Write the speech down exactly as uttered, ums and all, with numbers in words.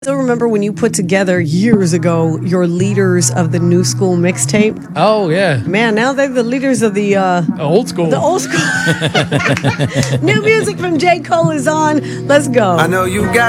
still remember when you put together years ago your leaders of the new school mixtape? Oh, yeah. Man, now they're the leaders of the uh, old school. The old school. New music from J. Cole is on. Let's go. I know you got